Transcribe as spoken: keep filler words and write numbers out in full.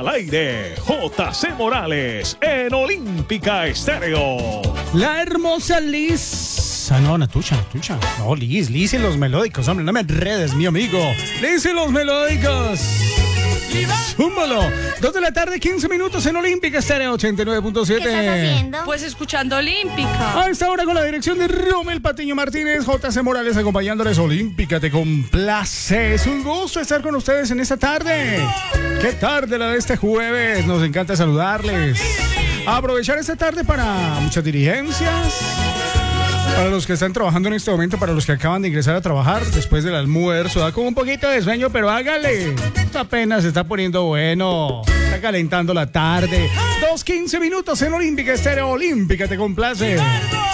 al aire, J C Morales en Olímpica Estéreo. La hermosa Liz. Ah, no, Natucha, Natucha. No, Liz, Liz y los melódicos, hombre, no me enredes, mi amigo. Liz y los melódicos. Súmalo. Dos de la tarde, quince minutos en Olímpica Estéreo ochenta y nueve punto siete. ¿Qué estás haciendo? Pues escuchando Olímpica. A esta hora con la dirección de Romel Patiño Martínez, J C Morales acompañándoles. Olímpica te complace. Es un gusto estar con ustedes en esta tarde. Qué tarde la de este jueves. Nos encanta saludarles. Aprovechar esta tarde para muchas dirigencias. Para los que están trabajando en este momento, para los que acaban de ingresar a trabajar después del almuerzo, da como un poquito de sueño, pero hágale. Esto apenas se está poniendo bueno. Está calentando la tarde. Dos, quince minutos en Olímpica Estéreo. Olímpica te complace.